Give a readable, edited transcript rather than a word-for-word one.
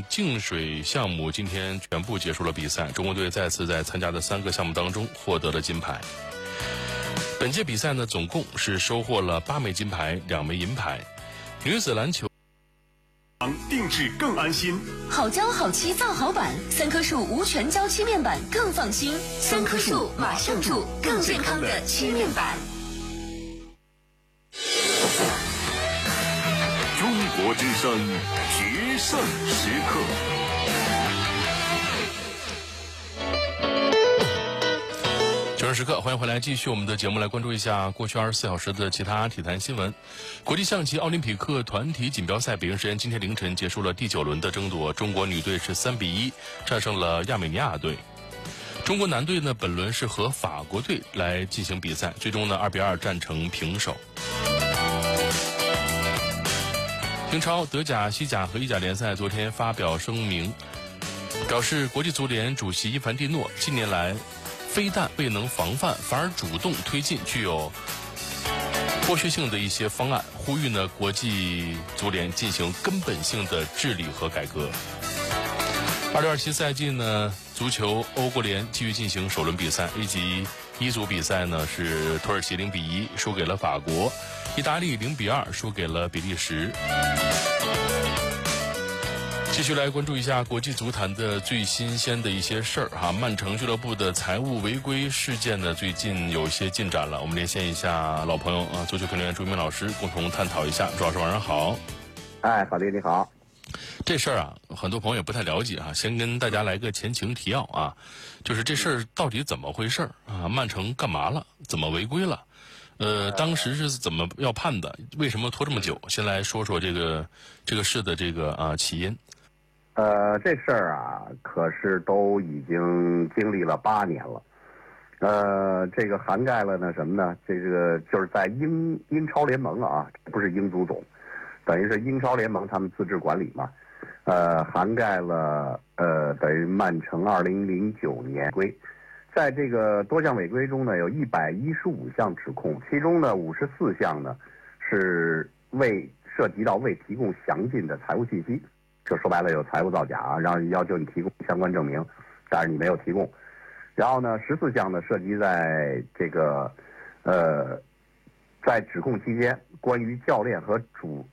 净水项目今天全部结束了比赛，中国队再次在参加的3个项目当中获得了金牌。本届比赛呢，总共是收获了8枚金牌，2枚银牌。女子篮球定制更安心， 好胶好漆造好板，3棵树无全胶漆面板更放心，3棵树马上住，更健康的漆面板。 中国之声决胜时刻。 决胜时刻，欢迎回来，继续我们的节目，来关注一下过去24小时的其他体坛新闻。国际象棋奥林匹克团体锦标赛北京时间今天凌晨结束了第9轮的争夺，中国女队是3比1战胜了亚美尼亚队。中国男队呢，本轮是和法国队来进行比赛，最终呢2比2战成平手。英超、德甲、西甲和意甲联赛昨天发表声明，表示国际足联主席伊凡蒂诺近年来非但未能防范，反而主动推进具有剥削性的一些方案，呼吁呢国际足联进行根本性的治理和改革。2027赛季呢，足球欧国联继续进行首轮比赛。A 级一组比赛呢是土耳其0比1输给了法国，意大利0比2输给了比利时。继续来关注一下国际足坛的最新鲜的一些事儿哈。曼城俱乐部的财务违规事件呢，最近有一些进展了。我们连线一下老朋友啊，足球评论员朱一鸣老师，共同探讨一下。朱老师晚上好。 哎，郝丽你好。 这事儿啊，很多朋友也不太了解啊，先跟大家来个前情提要啊，就是这事儿到底怎么回事啊？曼城干嘛了？怎么违规了？当时是怎么要判的？为什么拖这么久？先来说说这个事的这个起因。 这事儿啊，可是都已经经历了8年了。这个涵盖了呢什么呢？这个就是在英超联盟啊，不是英足总，等于是英超联盟他们自治管理嘛。涵盖了等于曼城2009年规，在这个多项违规中呢，有115项指控，其中呢54项呢是涉及到未提供详尽的财务信息。就说白了，有财务造假，然后要求你提供相关证明，但是你没有提供。然后呢，14项呢涉及在这个在指控期间，关于教练和